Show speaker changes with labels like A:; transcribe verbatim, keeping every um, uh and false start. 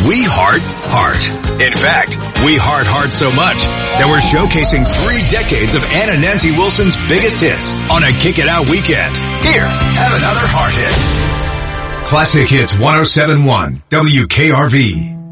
A: We heart heart. In fact, we heart heart so much that we're showcasing three decades of Ann and Nancy Wilson's biggest hits on a Kick It Out weekend. Here, have another heart hit. Classic Hits one oh seven point one W K R V.